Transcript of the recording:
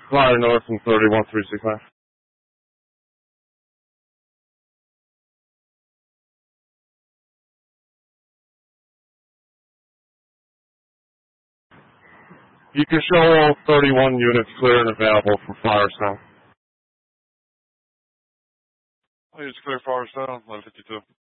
Fire north and 31369. You can show all 31 units clear and available for Firestone. I use clear Firestone, 152.